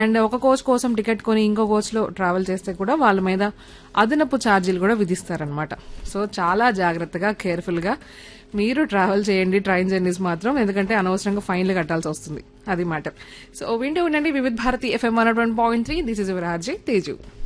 And ఒక coach కోసం ticket కొని ఇంకో కోచ్ లో ట్రావెల్ చేస్తే కూడా వాళ్ళ మీద అదనపు ఛార్జీలు కూడా విధిస్తారనమాట. సో చాలా జాగ్రత్తగా కేర్ఫుల్ గా మీరు ట్రావెల్ చేయండి ట్రైన్ జర్నీస్ మాత్రం, ఎందుకంటే అనవసరంగా ఫైన్లు కట్టాల్సి వస్తుంది. అది మ్యాటర్. సో వింటూ ఉండండి Vividh Bharati FM 101.3. This is your RJ Teju.